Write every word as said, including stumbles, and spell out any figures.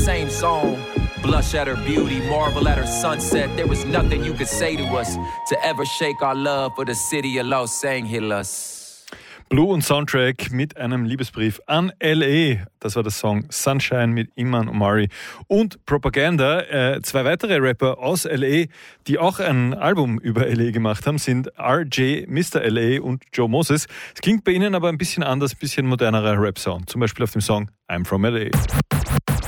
same zone. Blush at her beauty, marvel at her sunset. There was nothing you could say to us to ever shake our love for the city of Los Angeles. Blue und Soundtrack mit einem Liebesbrief an L A. Das war der Song Sunshine mit Iman Omari. Und Propaganda, äh, zwei weitere Rapper aus L A, die auch ein Album über L A gemacht haben, sind R J, Mister L A und Joe Moses. Es klingt bei ihnen aber ein bisschen anders, ein bisschen modernerer Rap-Sound. Zum Beispiel auf dem Song I'm from L A.